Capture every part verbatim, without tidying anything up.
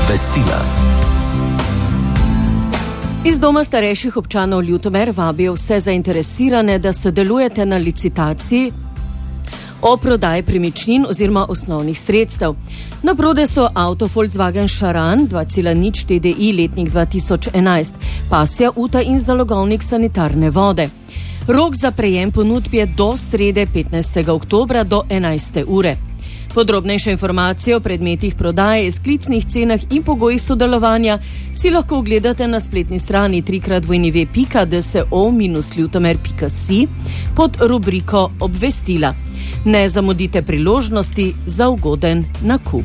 Obvestila. Iz Doma starejših občanov Ljutomer vabijo vse zainteresirane, da sodelujete na licitaciji o prodaji premičnin oziroma osnovnih sredstev. Na prodaj so avto Volkswagen Charan dva cela nič T D I letnik dva tisoč enajst, pasja uta in zalogovnik sanitarne vode. Rok za prejem ponudb je do srede petnajstega oktobra do enajste ure. Podrobnejše informacije o predmetih prodaje, sklicnih cenah in pogojih sodelovanja si lahko ogledate na spletni strani trikrat w w w pika d s o dash ljutomer pika si pod rubriko Obvestila. Ne zamudite priložnosti za ugoden nakup.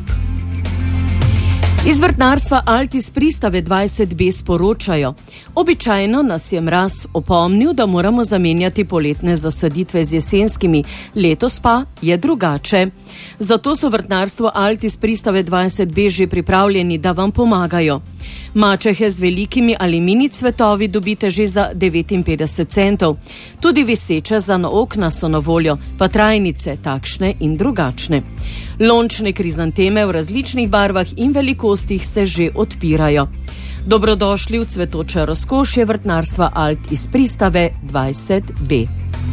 Iz vrtnarstva Alt iz Pristave dvajset B sporočajo: običajno nas je mraz opomnil, da moramo zamenjati poletne zasaditve z jesenskimi, letos pa je drugače. Zato so vrtnarstvo Alt iz Pristave dvajset B že pripravljeni, da vam pomagajo. Mačehe z velikimi ali mini cvetovi dobite že za devetinpetdeset centov. Tudi viseče za na okna so na voljo, pa trajnice, takšne in drugačne. Lončne krizanteme v različnih barvah in velikostih se že odpirajo. Dobrodošli v cvetoče razkošje vrtnarstva Alt iz Pristave dvajset B.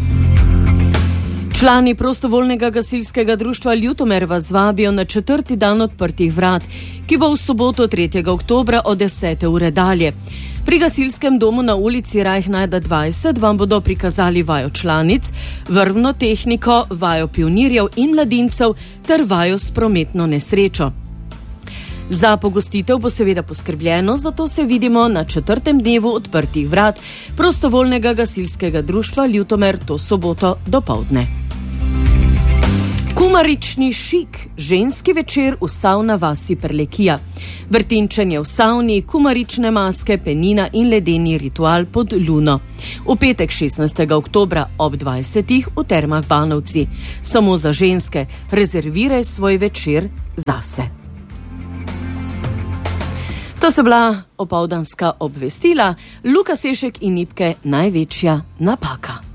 Člani prostovoljnega gasilskega društva Ljutomer vas vabijo na četrti dan odprtih vrat, ki bo v soboto tretjega oktobra od desete ure dalje. Pri gasilskem domu na ulici Rajhnajda dvajset vam bodo prikazali vajo članic, vrvno tehniko, vajo pionirjev in mladincev ter vajo s prometno nesrečo. Za pogostitev bo seveda poskrbljeno, zato se vidimo na četrtem dnevu odprtih vrat prostovoljnega gasilskega društva Ljutomer to soboto dopoldne. Kumarični šik, ženski večer v savna vasi Prlekija. Vrtinčenje v savni, kumarične maske, penina in ledeni ritual pod luno. V petek šestnajstega oktobra ob dvajsetih v Termah Banovci. Samo za ženske, rezerviraj svoj večer zase. To so bila opoldanska obvestila. Luka Sešek in Nipke, največja napaka.